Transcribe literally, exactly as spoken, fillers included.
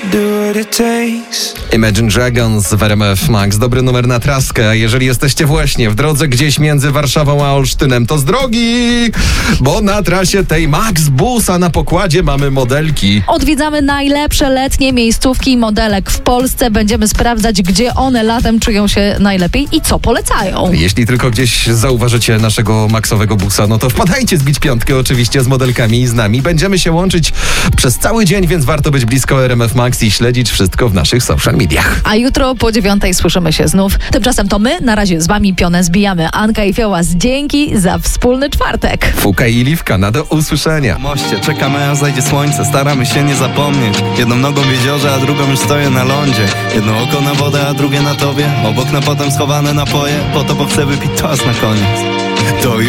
do what it takes. Imagine Dragons w R M F Max. Dobry numer na traskę. A jeżeli jesteście właśnie w drodze gdzieś między Warszawą a Olsztynem, to z drogi! Bo na trasie tej Max Bus, a na pokładzie mamy modelki. Odwiedzamy najlepsze letnie miejscówki i modelek w Polsce. Będziemy sprawdzać, gdzie one latem czują się najlepiej i co polecają. Jeśli tylko gdzieś zauważycie naszego Maxowego busa, no to wpadajcie zbić piątkę oczywiście z modelkami i z nami. Będziemy się łączyć przez cały dzień, więc warto być blisko R M F Max i śledzić wszystko w naszych social mediach. A jutro po dziewiątej słyszymy się znów. Tymczasem to my na razie z wami pionę zbijamy. Anka i Fiołas, dzięki za wspólny czwartek. Fuka i Liwka, na do usłyszenia. Na moście czekamy aż zajdzie słońce, staramy się nie zapomnieć. Jedną nogą w jeziorze, a drugą już stoję na lądzie. Jedno oko na wodę, a drugie na tobie. Obok na potem schowane napoje, po to bo chcę wypić toast na koniec. To